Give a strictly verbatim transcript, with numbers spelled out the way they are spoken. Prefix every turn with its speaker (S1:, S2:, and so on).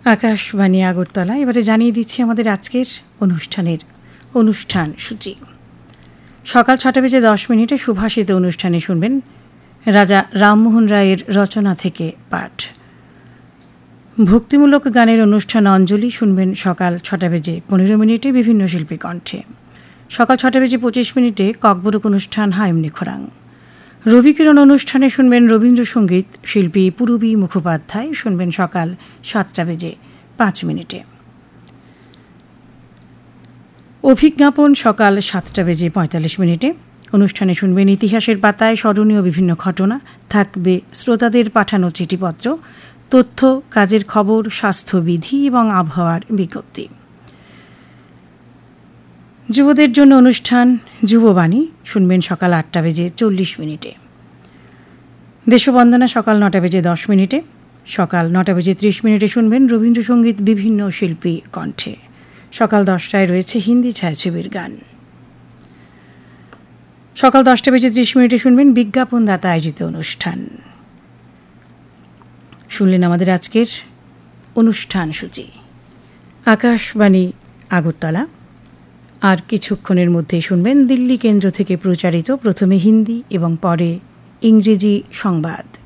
S1: আকাশবাণী আগরতলা। এবারে জানিয়ে দিচ্ছি আমাদের আজকের অনুষ্ঠানের অনুষ্ঠান সূচি। সকাল ছটা বেজে দশ মিনিটে সুভাষিত অনুষ্ঠানে শুনবেন রাজা রামমোহন রায়ের রচনা থেকে পাঠ। ভক্তিমূলক গানের অনুষ্ঠান অঞ্জলি শুনবেন সকাল ছটা বেজে পনেরো মিনিটে বিভিন্ন শিল্পী কণ্ঠে। সকাল ছটা বেজে পঁচিশ মিনিটে ককবরক অনুষ্ঠান হাইমনি খোরাং। রবিকিরণ অনুষ্ঠানে শুনবেন রবীন্দ্রসঙ্গীত শিল্পী পুরবী মুখোপাধ্যায়, শুনবেন সকাল সাতটা বেজে পাঁচ মিনিটে। অভিজ্ঞাপন সকাল সাতটা বেজে পঁয়তাল্লিশ মিনিটে। অনুষ্ঠানে শুনবেন ইতিহাসের পাতায় স্মরণীয় বিভিন্ন ঘটনা, থাকবে শ্রোতাদের পাঠানো চিঠিপত্র, তথ্য, কাজের খবর, স্বাস্থ্যবিধি এবং আবহাওয়ার বিজ্ঞপ্তি। যুবদের জন্য অনুষ্ঠান যুববাণী শুনবেন সকাল আটটা বেজে চল্লিশ মিনিটে। দেশবন্দনা সকাল নটা বেজে দশ মিনিটে। সকাল নটা বেজে ত্রিশ মিনিটে শুনবেন রবীন্দ্রসঙ্গীত বিভিন্ন শিল্পী কণ্ঠে। সকাল দশটায় রয়েছে হিন্দি ছায়াছবির গান। সকাল দশটা বেজে ত্রিশ মিনিটে শুনবেন বিজ্ঞাপনদাতা আয়োজিত অনুষ্ঠান। শুনলেন আমাদের আজকের অনুষ্ঠান সূচি। আকাশবাণী আগরতলা। আর কিছুক্ষণের মধ্যেই শুনবেন দিল্লি কেন্দ্র থেকে প্রচারিত প্রথমে হিন্দি এবং পরে ইংরেজি সংবাদ।